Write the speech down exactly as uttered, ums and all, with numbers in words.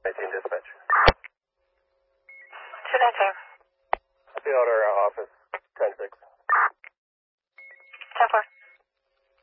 eighteen dispatch. two nineteen. Field or uh, office ten six. ten four.